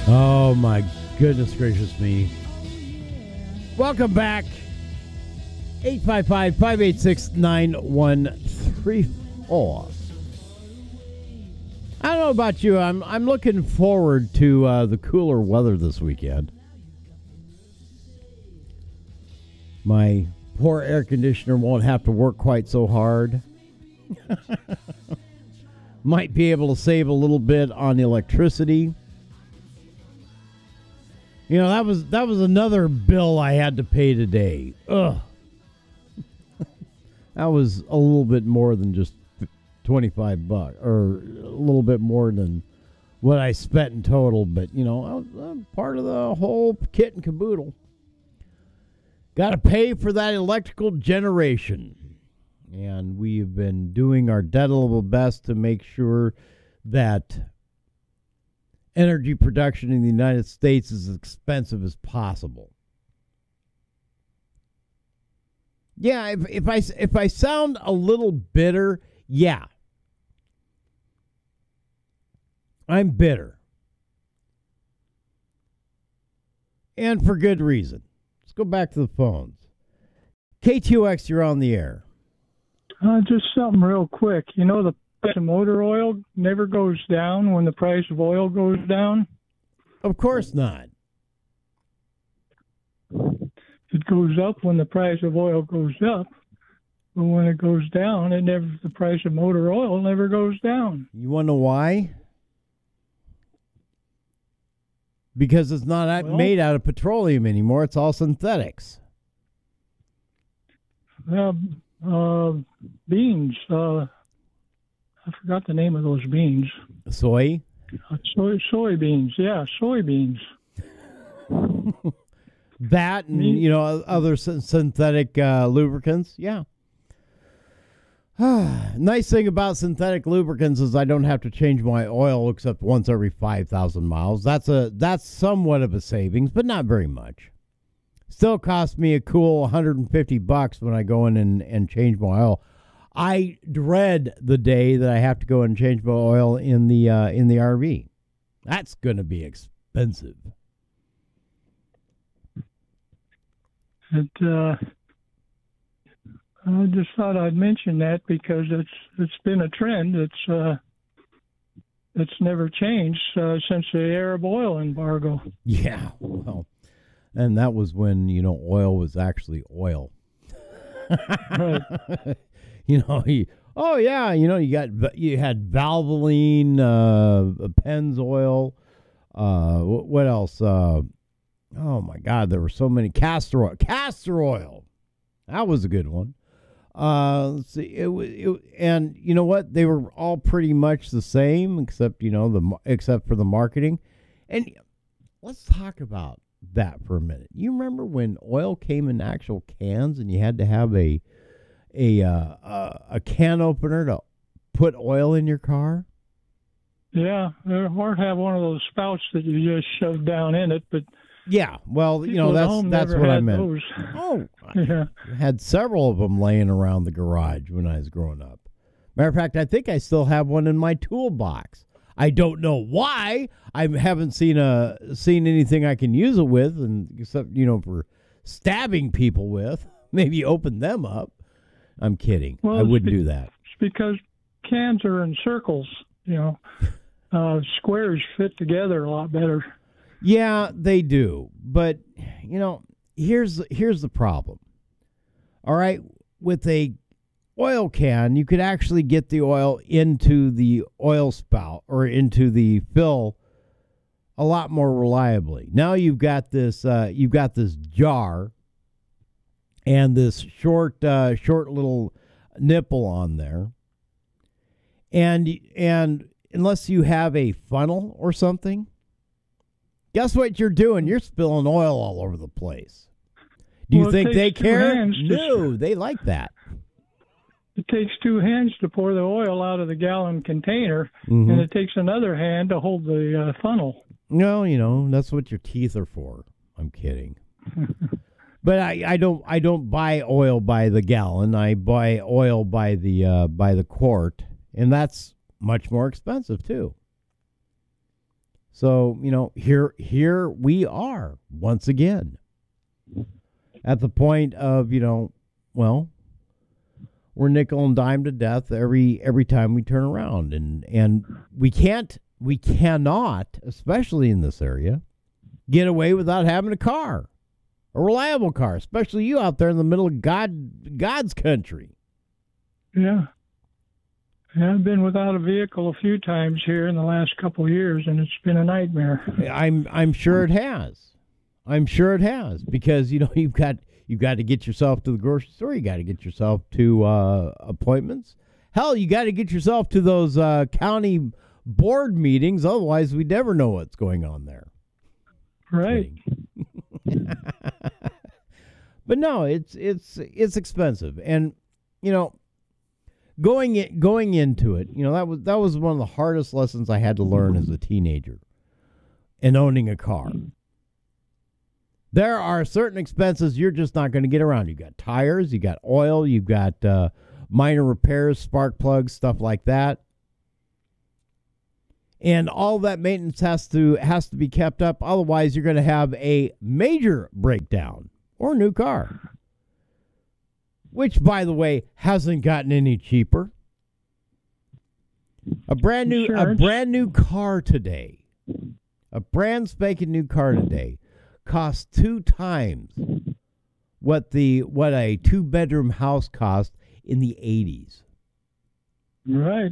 Oh, my goodness gracious me. Welcome back. 855-586-9134. I don't know about you. I'm looking forward to the cooler weather this weekend. My poor air conditioner won't have to work quite so hard. Might be able to save a little bit on electricity. You know, that was another bill I had to pay today. Ugh. That was a little bit more than just $25, or a little bit more than what I spent in total. But, you know, I'm part of the whole kit and caboodle. Got to pay for that electrical generation. And we've been doing our dead level best to make sure that energy production in the United States is as expensive as possible. Yeah, if I sound a little bitter, yeah. I'm bitter. And for good reason. Let's go back to the phones. K2X, you're on the air. Just something real quick. You know, the price of motor oil never goes down when the price of oil goes down? Of course not. It goes up when the price of oil goes up. But when it goes down, the price of motor oil never goes down. You want to know why? Because it's not made out of petroleum anymore. It's all synthetics. Beans. I forgot the name of those beans. Soy? Soybeans. Yeah, soybeans. That and, you know, other synthetic lubricants. Yeah. Nice thing about synthetic lubricants is I don't have to change my oil except once every 5,000 miles. That's somewhat of a savings, but not very much. Still costs me a cool $150 when I go in and change my oil. I dread the day that I have to go and change my oil in the RV. That's going to be expensive. I just thought I'd mention that because it's been a trend. It's never changed since the Arab oil embargo. Yeah, well, and that was when, you know, oil was actually oil. Right. You know, you had Valvoline, Pennzoil, what else? Oh my God, there were so many. Castor oil. That was a good one. Let's see. And you know what? They were all pretty much the same, except for the marketing. And let's talk about that for a minute. You remember when oil came in actual cans, and you had to have a can opener to put oil in your car? Yeah, or have one of those spouts that you just shove down in it, but. Yeah, well, you know, that's what I meant. Those. Oh, yeah. I had several of them laying around the garage when I was growing up. Matter of fact, I think I still have one in my toolbox. I don't know why. I haven't seen anything I can use it with, and except, you know, for stabbing people with. Maybe open them up. I'm kidding. Well, I wouldn't do that. It's because cans are in circles. You know, squares fit together a lot better. Yeah, they do. But, you know, here's the problem. All right, with a oil can, you could actually get the oil into the oil spout or into the fill a lot more reliably. Now you've got this jar and this short little nipple on there. And unless you have a funnel or something, guess what you're doing? You're spilling oil all over the place. Do you think they care? No, they like that. It takes two hands to pour the oil out of the gallon container, and it takes another hand to hold the funnel. No, you know, that's what your teeth are for. I'm kidding. But I don't buy oil by the gallon. I buy oil by the quart, and that's much more expensive too. So, here we are once again at the point of, well, we're nickel and dime to death every time we turn around, and we cannot, especially in this area, get away without having a car, a reliable car, especially you out there in the middle of God's country. Yeah. I've been without a vehicle a few times here in the last couple of years, and it's been a nightmare. I'm sure it has. I'm sure it has, because you've got to get yourself to the grocery store. You got to get yourself to appointments. Hell, you got to get yourself to those county board meetings. Otherwise, we never know what's going on there. Right. But no, it's expensive, and going into it, that was one of the hardest lessons I had to learn as a teenager in owning a car. There are certain expenses you're just not going to get around. You got tires, you got oil, you've got minor repairs, spark plugs, stuff like that. And all that maintenance has to be kept up. Otherwise, you're going to have a major breakdown or new car. Which, by the way, hasn't gotten any cheaper. A brand new car today, a brand spanking new car today, costs 2 times what a 2-bedroom house cost in the 80s. Right.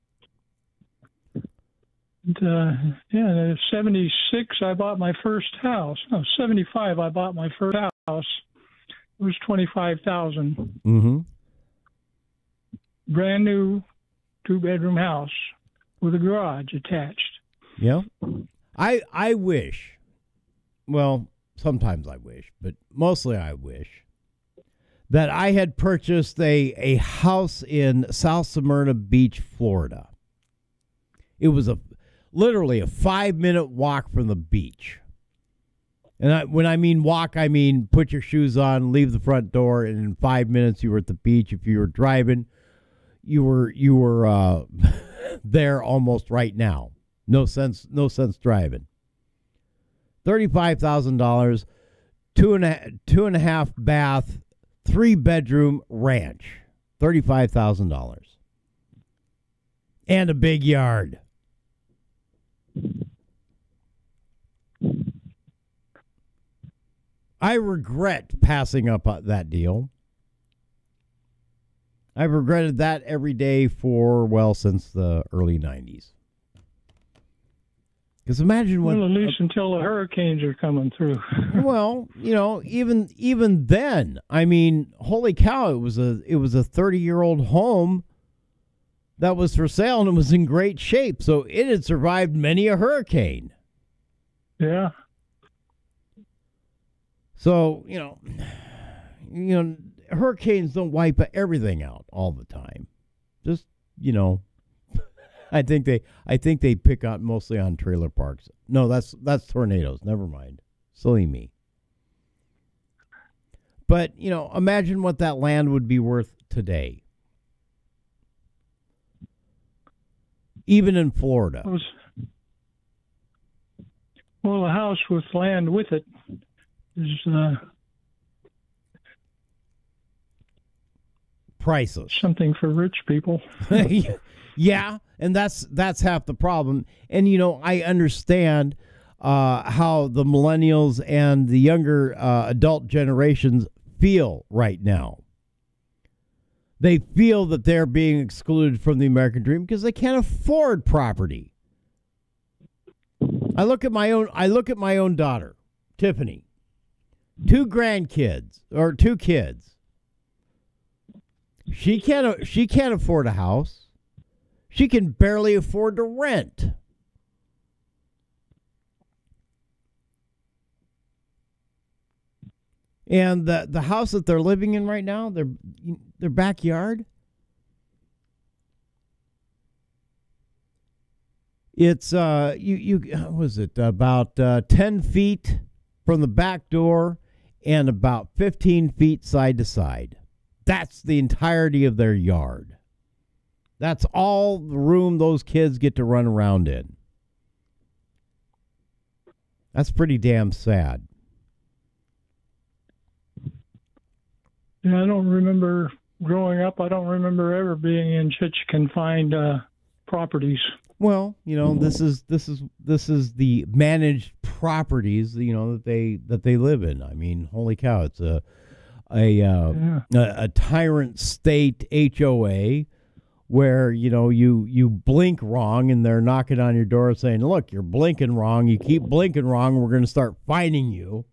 And, in 76, I bought my first house. No, 75, I bought my first house. It was $25,000. Mm-hmm. Brand new 2-bedroom house with a garage attached. Yeah. I wish, well, sometimes I wish, but mostly I wish that I had purchased a house in South Smyrna Beach, Florida. It was literally a 5-minute walk from the beach. And when I mean walk, I mean put your shoes on, leave the front door, and in 5 minutes you were at the beach. If you were driving, you were there almost right now. No sense driving. $35,000, two and a half bath, 3-bedroom ranch. $35,000, and a big yard. I regret passing up that deal. I've regretted that every day since the early 90s. Because imagine when... Well, at least until the hurricanes are coming through. Well, even then, I mean, holy cow, it was a 30-year-old home that was for sale, and it was in great shape. So it had survived many a hurricane. Yeah. So, hurricanes don't wipe everything out all the time. Just, I think they pick out mostly on trailer parks. No, that's tornadoes. Never mind. Silly me. But, imagine what that land would be worth today. Even in Florida. Well, a house with land with it is priceless. Something for rich people. Yeah, and that's half the problem. And I understand how the millennials and the younger adult generations feel right now. They feel that they're being excluded from the American dream because they can't afford property. I look at my own daughter, Tiffany. 2 kids. She can't afford a house. She can barely afford to rent. And the house that they're living in right now, their backyard, it's what was it, about 10 feet from the back door and about 15 feet side to side. That's the entirety of their yard. That's all the room those kids get to run around in. That's pretty damn sad. Yeah, I don't remember growing up. I don't remember ever being in such confined properties. Well, this is the managed properties, that they live in. I mean, holy cow, it's a tyrant state HOA where you blink wrong and they're knocking on your door saying, "Look, you're blinking wrong. You keep blinking wrong, we're going to start fining you."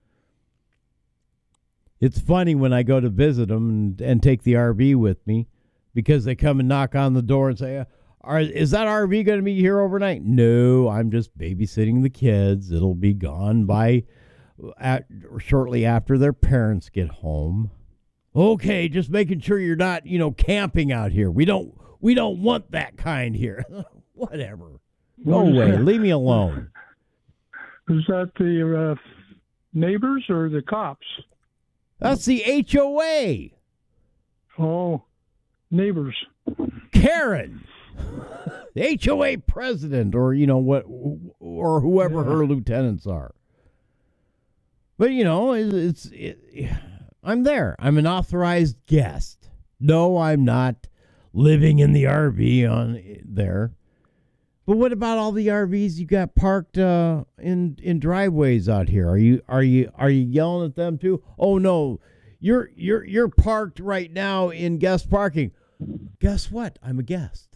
It's funny when I go to visit them and take the RV with me, because they come and knock on the door and say, "Is that RV going to be here overnight?" "No, I'm just babysitting the kids. It'll be gone by shortly after their parents get home." "Okay, just making sure you're not, camping out here. We don't want that kind here." Whatever. Go away. Leave me alone. Is that the neighbors or the cops? That's the HOA. Oh, neighbors. Karen. The HOA president, or or whoever her lieutenants are. But I'm there. I'm an authorized guest. No, I'm not living in the RV on there. But what about all the RVs you got parked in driveways out here? Are you yelling at them too? "Oh no, you're parked right now in guest parking." Guess what? I'm a guest.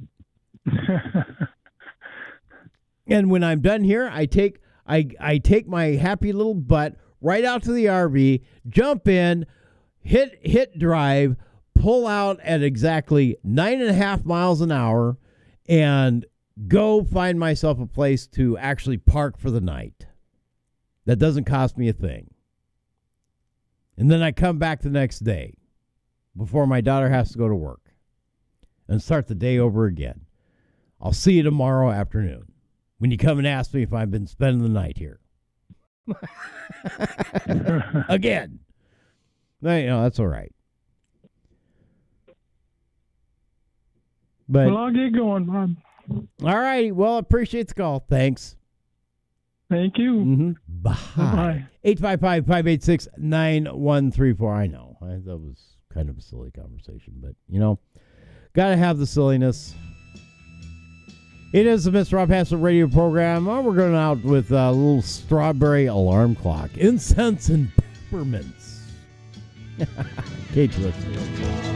And when I'm done here, I take my happy little butt right out to the RV, jump in, hit drive, pull out at exactly 9.5 miles an hour, and go find myself a place to actually park for the night. That doesn't cost me a thing. And then I come back the next day before my daughter has to go to work and start the day over again. I'll see you tomorrow afternoon when you come and ask me if I've been spending the night here. Again. That's all right. But, well, I'll get going, Bob. All right. Well, I appreciate the call. Thanks. Thank you. Mm-hmm. Bye. 855-586-9134. I know. That was kind of a silly conversation, but, got to have the silliness. It is the Mr. Rob Hassett radio program. We're going out with a little strawberry alarm clock. Incense and peppermints. KTLX.